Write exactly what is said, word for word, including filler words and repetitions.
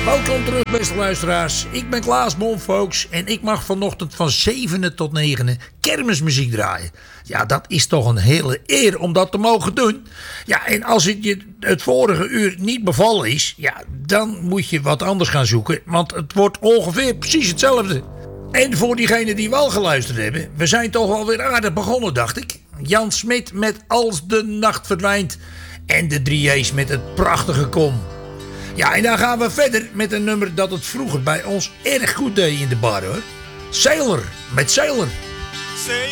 Welkom terug, beste luisteraars. Ik ben Klaas Bonfolks en ik mag vanochtend van zevenen tot negenen kermismuziek draaien. Ja, dat is toch een hele eer om dat te mogen doen. Ja, en als het je het vorige uur niet bevallen is, ja, dan moet je wat anders gaan zoeken. Want het wordt ongeveer precies hetzelfde. En voor diegenen die wel geluisterd hebben, we zijn toch wel weer aardig begonnen, dacht ik. Jan Smit met Als de Nacht Verdwijnt en de drie J's met het prachtige Kom. Ja, en dan gaan we verder met een nummer dat het vroeger bij ons erg goed deed in de bar, hoor. Sailor, met Sailor. Sailor.